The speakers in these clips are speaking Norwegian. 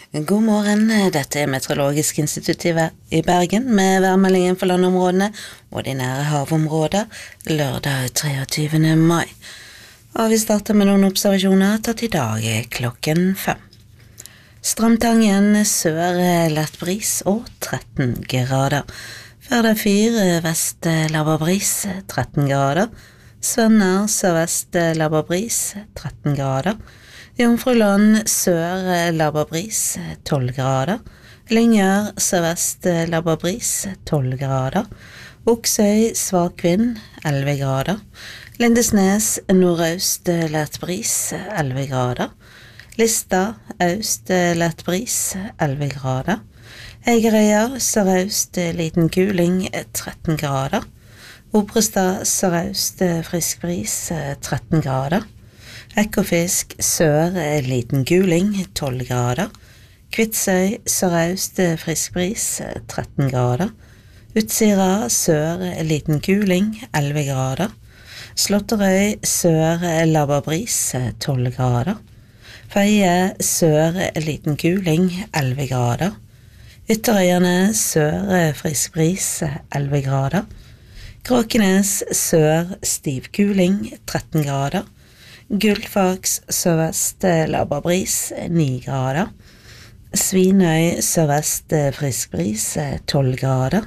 God morgen, dette Meteorologisk institutt i Bergen med værmeldingen for landområdene og de nære havområder lørdag 23. mai. Og vi starter med noen observasjoner tatt i dag klokken 5. Strandtangen sør lett bris og 13 grader. Førde 4 vest laber bris 13 grader. Svenner sørvest laber bris 13 grader. Jomfruland sør laber bris 12 grader. Lyngør sørvest laber bris 12 grader. Oksøy svak vind 11 grader. Lindesnes nordøst lett bris 11 grader. Lista øst lett bris 11 grader. Eigerøya sørøst liten kuling 13 grader. Obrestad sørøst frisk bris 13 grader. Ekofisk sør liten kuling 12 grader. Kvitsøy sørøst frisk bris 13 grader. Utsira sør liten kuling 11 grader. Slåtterøy sør laber bris 12 grader. Føye sør liten kuling 11 grader. Ytterøyene sør frisk bris 11 grader. Kråkenes sør stiv kuling 13 grader. Gullfaks sørvest laber bris 9 grader. Svinøy sørvest frisk bris 12 grader.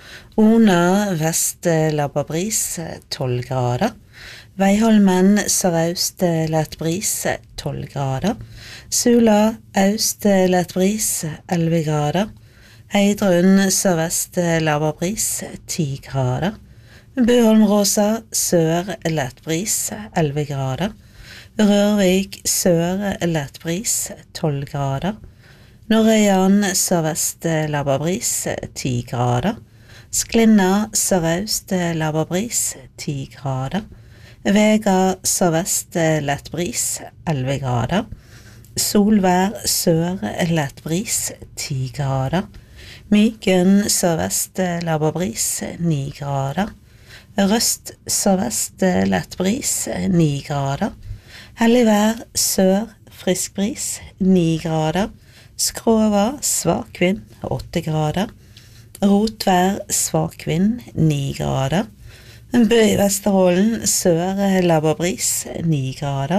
Ona vest laber bris 12 grader. Veiholmen sørøst lett bris 12 grader. Sula øst lett bris 11 grader. Heidrun sørvest laber bris 10 grader. Buholm-Rosa sør lett bris 11 grader. Rørvik sør lett bris 12 grader. Nordøyan sørvest laber bris 10 grader. Sklinna sørøst laber bris 10 grader. Vega sørvest lett bris 11 grader. Solvær sør lett bris 10 grader. Myken sørvest laber bris 9 grader. Røst sørvest lett bris 9 grader. Hellig vær sør frisk bris 9 grader. Skrova svak vind 8 grader. Rotvær svak vind 9 grader. Bø i Vesterålen sør laber bris 9 grader.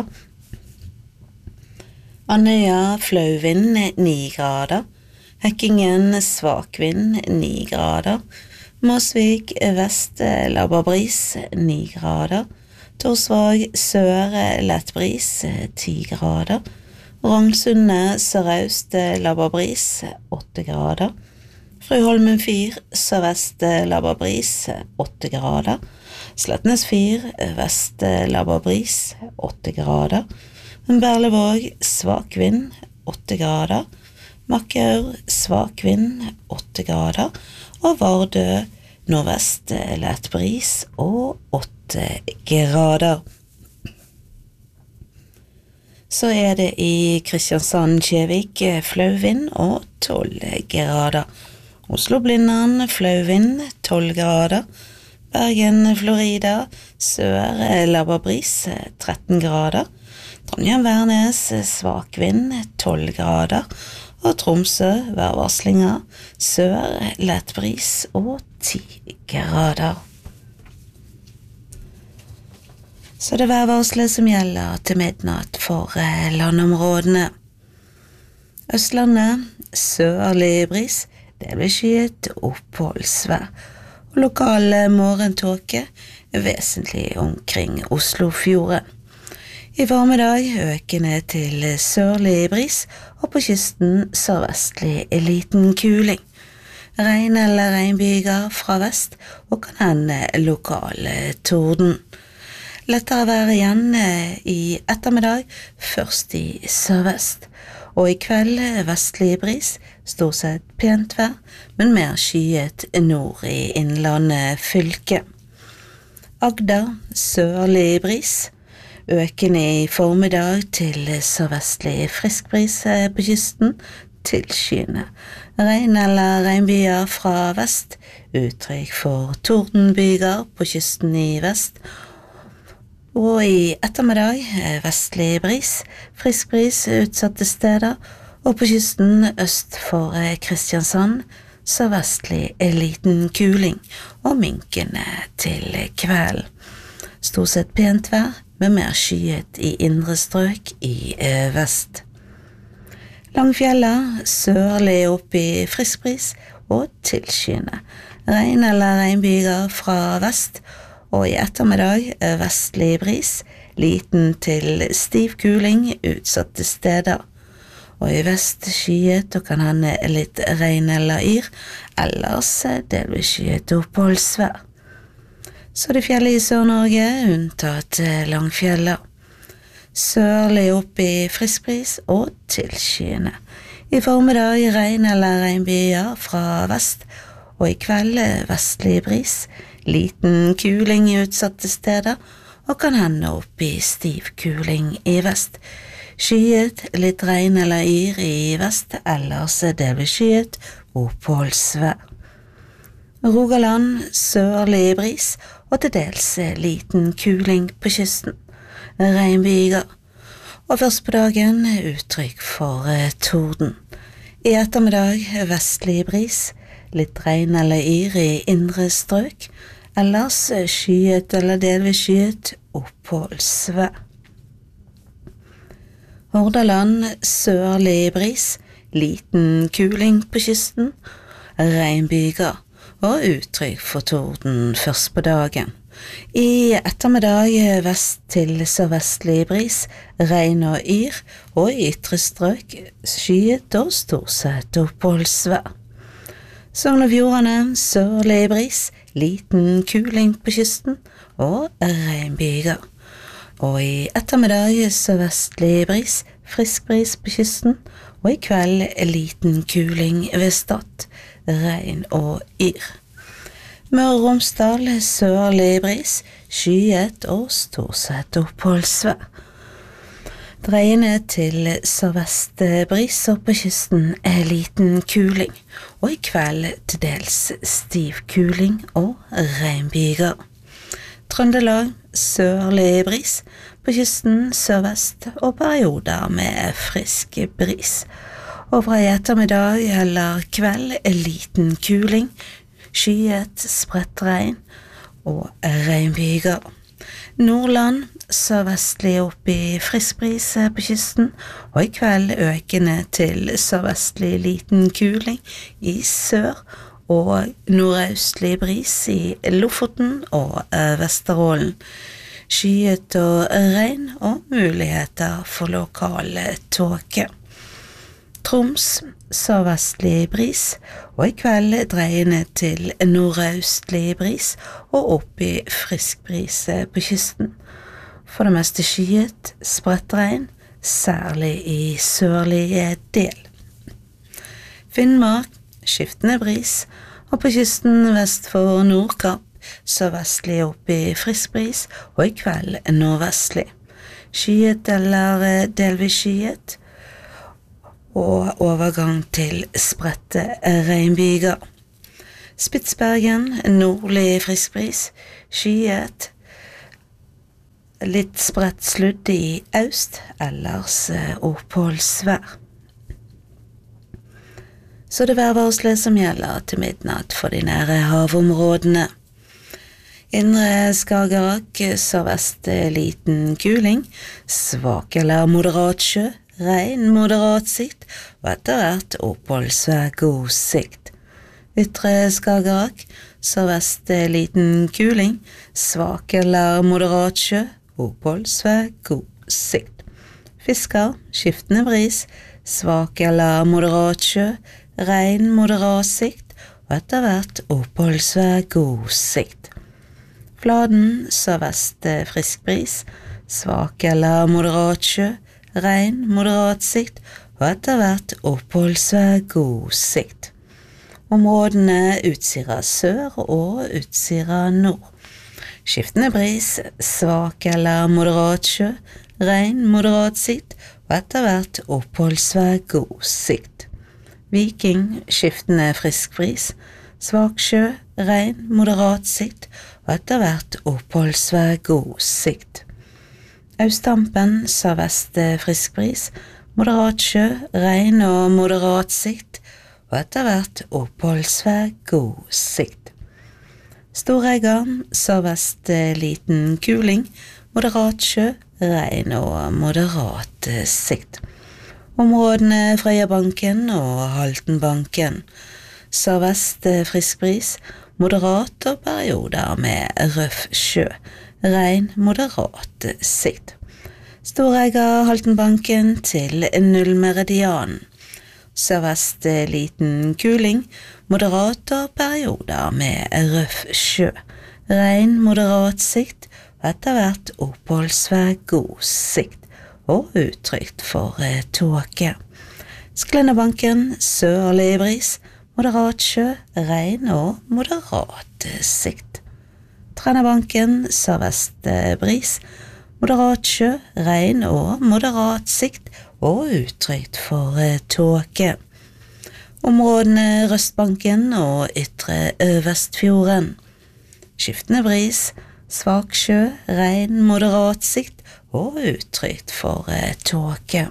Andøya flau vind 9 grader. Hekkingen svak vind 9 grader. Mosvik vest laber bris 9 grader. Torsvåg sør lett bris 10 grader. Rongsundet sørøst laber bris 8 grader. Frøholmen 4 sørvest laber bris 8 grader. Slettnes 4 vest laber bris 8 grader. Berlevåg svak vind 8 grader. Makkaur svak vind 8 grader. Og Vardø nordvest lett bris og 8 grader. Så det i Kristiansand, Kjevik, flau vind og 12 grader. Oslo-Blindern, flau vind, 12 grader. Bergen, Florida, sør laber bris, 13 grader. Trondheim-Værnes, svak vind, 12 grader. Og Tromsø, værvarslinger, sør lett bris og 10 grader. Så det værvarslet som gjelder til midnatt for landområdene. Østlandet, sørlig bris, det blir skyet oppholdsvær. Og lokale morgentåke vesentlig omkring Oslofjorden. I formiddag økende til sørlig bris, og på kysten sørvestlig liten kuling. Regn eller regnbyger fra vest, og kan hende lokale torden. Lettere vær igjen i ettermiddag, først i sørvest. Og i kveld vestlig bris, stort sett pent vær, men mer skyet nord i innlandet fylke. Agder, sørlig bris. Økende i formiddag til sørvestlig frisk bris på kysten, tilskyende. Regn eller regnbyger fra vest, uttrykk for tordenbyger på kysten i vest, og i ettermiddag vestlig bris, frisk bris utsatte steder, og på kysten øst for Kristiansand sørvestlig liten kuling og minkende til kvelden. Stort sett pent vær, med mer skyet i indre strøk i vest. Langfjella sørlig opp i frisk bris og tilskyende. Regn eller regnbyger fra vest, og i ettermiddag vestlig bris, liten til stiv kuling utsatte steder. Og i vest skyet og kan hende litt regn eller yr, ellers delvis skyet oppholdsvær. Så det fjellet i Sør-Norge unntatt Langfjella. Sørlig opp i frisk bris og tilskyende. I formiddag regn eller regnbyger fra vest, og i kveld vestlig bris, liten kuling i utsatte steder, og kan hende opp i stiv kuling i vest. Skyet, litt regn eller yr i vest, ellers delvis skyet, oppholdsvær. Rogaland sørlig bris, og til dels liten kuling på kysten. Regnbyger, og først på dagen uttrykk for torden. I ettermiddag vestlig bris, litt regn eller yr i indre strøk, ellers skyet eller delvis skyet, oppholdsvær. Hordaland sørlig bris, liten kuling på kysten, regnbyger og uttrykk for torden først på dagen. I ettermiddag vest til sørvestlig bris, regn og yr, og i ytre strøk skyet og stort sett oppholdsvær. Sogn og Fjordane sørlig bris, liten kuling på kysten og regnbyger. Og i ettermiddag sørvestlig bris, frisk bris på kysten, og i kveld liten kuling ved Stad, regn og yr. Møre og Romsdal sørlig bris, skyet og stort sett oppholdsvær. Dreiende til sørvest bris, og på kysten liten kuling, og i kveld til dels stiv kuling og regnbyger. Trøndelag sørlig bris, på kysten sørvest og perioder med frisk bris. Og fra i ettermiddag eller kveld liten kuling, skyet, spredt regn og regnbyger. Nordland sørvestlig opp i frisk bris på kysten, og i kveld økende til sørvestlig liten kuling i sør, og nordøstlig bris i Lofoten og Vesterålen. Skyet og regn og muligheter for lokal tåke. Troms sørvestlig bris, og i kveld dreiende til nordøstlig bris og opp i frisk bris på kysten. For det meste skyet, spredt regn, særlig i sørlige del. Finnmark skiftende bris, og på kysten vest for Nordkapp, sørvestlig opp i frisk bris, og i kveld nordvestlig. Skyet eller delvis skyet, og overgang til spredte regnbyger. Spitsbergen, nordlig frisk bris, skyet, litt spredt sludd i øst, ellers oppholdsvær. Så det værvarselet som gjelder til midnatt for de nære havområdene. Indre Skagerrak, sørvest liten kuling, svak eller moderat sjø, regn, moderat sikt, og etter hvert oppholdsvær, god sikt. Ytre Skagerrak, sørvest liten kuling, svak eller moderat sjø, oppholdsvær, god sikt. Fisker, skiftende bris, svak eller moderat sjø, regn, moderat sikt, og etter hvert oppholdsvær, god sikt. Fladen, sørvest frisk bris, svak eller moderat sjø, regn, moderat sikt, og etter hvert oppholdsvær, god sikt. Områdene Utsira sør og Utsira nord. Skiftende bris, svak eller moderat sjø, regn, moderat sikt, og etter hvert oppholdsvær, god sikt. Viking, skiftende frisk bris, svak sjø, regn, moderat sikt, og etter hvert oppholdsvær, god sikt. Austhampen, sørvest frisk bris, moderat sjø, regn og moderat sikt, og etter hvert oppholdsvær, god sikt. Storegga, sørvest liten kuling, moderat sjø, regn og moderat sikt. Områdene Frøyabanken og Haltenbanken, sørvest frisk bris, moderat og perioder med røff sjø, regn, moderat sikt. Storegga, Haltenbanken til nullmeridian, sørvest liten kuling, moderat og perioder med røff sjø, regn, moderat sikt, og etter hvert oppholdsvær, god sikt, og utrygt for tåke. Sklenderbanken, sørlig bris, moderat sjø, regn og moderat sikt. Trennerbanken, sørvest bris, moderat sjø, regn og moderat sikt, og utrygt for tåke. Områdene Røstbanken og Ytre Vestfjorden, skiftende bris, svak sjø, regn, moderat sikt og utrygt for tåke.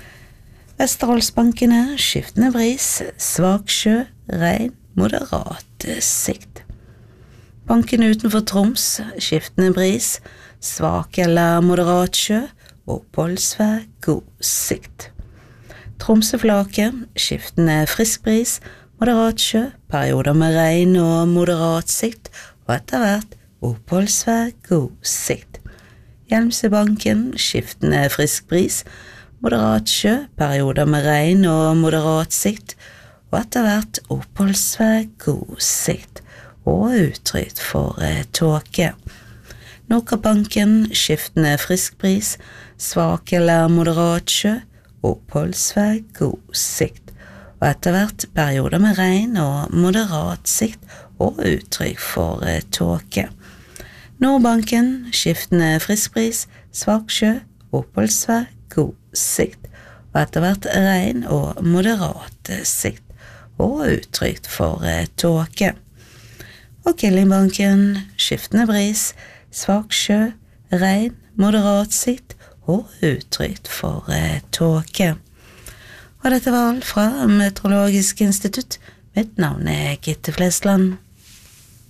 Vesterholdsbankene, skiftende bris, svak sjø, regn, moderat sikt. Banken utenfor Troms, skiftende bris, svak eller moderat sjø, oppholdsvær, god sikt. Tromsøflaket, skiftende frisk bris, moderat sjø, perioder med regn og moderat sikt, og etter hvert oppholdsvær, god sikt. Hjelmsøbanken, skiftende frisk bris, moderat sjø, perioder med regn og moderat sikt, og etter hvert oppholdsvær, god sikt, og utrygt for tåke. Nordkappbanken, skiftende frisk bris, svak eller moderat sjø, oppholdsvær, god sikt, og etter hvert perioder med regn og moderat sikt, og utrygt for tåke. Nordbanken, skiftende frisk bris, svak sjø, oppholdsvær, god sikt, og etter hvert regn og moderat sikt, og utrygt for tåke. Og Killingbanken, skiftende bris, svak sjø, regn, moderat sikt, og utrygt for tåke. Og dette var alt fra Meteorologisk institutt. Mitt navn Gitte Flesland.